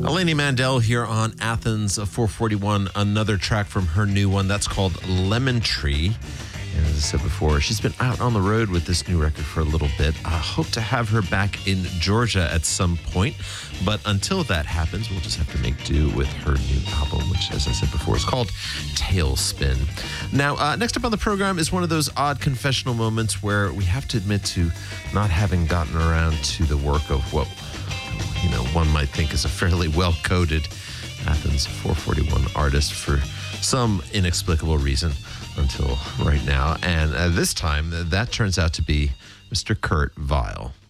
Lainey Mandel here on Athens 441. Another track from her new one that's called Lemon Tree. And as I said before, she's been out on the road with this new record for a little bit. I hope to have her back in Georgia at some point. But until that happens, we'll just have to make do with her new album, which, as I said before, is called Tailspin. Now, next up on the program is one of those odd confessional moments where we have to admit to not having gotten around to the work of what, one might think is a fairly well-coded Athens 441 artist for some inexplicable reason until right now. And this time, that turns out to be Mr. Kurt Vile.